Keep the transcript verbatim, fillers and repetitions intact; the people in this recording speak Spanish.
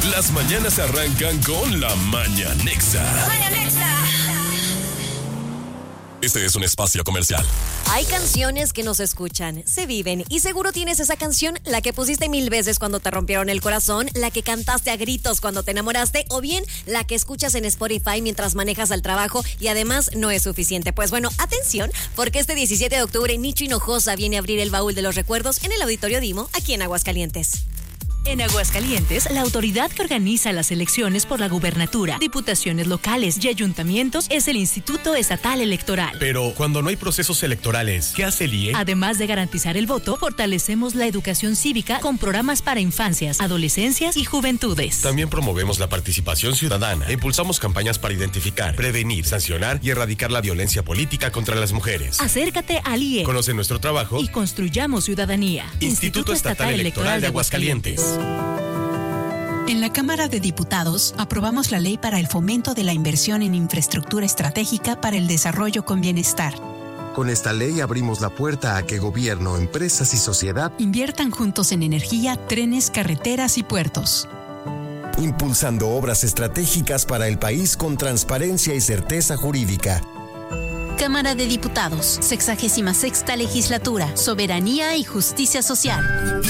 Las mañanas arrancan con la Mañanexa. Mañanexa. Este es un espacio comercial. Hay canciones que nos escuchan, se viven y seguro tienes esa canción, la que pusiste mil veces cuando te rompieron el corazón, la que cantaste a gritos cuando te enamoraste o bien la que escuchas en Spotify mientras manejas al trabajo y además no es suficiente. Pues bueno, atención, porque este diecisiete de octubre Nicho Hinojosa viene a abrir el baúl de los recuerdos en el Auditorio Dimo, aquí en Aguascalientes. En Aguascalientes, la autoridad que organiza las elecciones por la gubernatura, diputaciones locales y ayuntamientos es el Instituto Estatal Electoral. Pero cuando no hay procesos electorales, ¿qué hace el I E? Además de garantizar el voto, fortalecemos la educación cívica con programas para infancias, adolescencias y juventudes. También promovemos la participación ciudadana e impulsamos campañas para identificar, prevenir, sancionar y erradicar la violencia política contra las mujeres. Acércate al I E. Conoce nuestro trabajo y construyamos ciudadanía. Instituto, Instituto Estatal, Estatal Electoral de Aguascalientes. En la Cámara de Diputados aprobamos la ley para el fomento de la inversión en infraestructura estratégica para el desarrollo con bienestar. Con esta ley abrimos la puerta a que gobierno, empresas y sociedad inviertan juntos en energía, trenes, carreteras y puertos. Impulsando obras estratégicas para el país con transparencia y certeza jurídica. Cámara de Diputados, sexagésima sexta legislatura, soberanía y justicia social.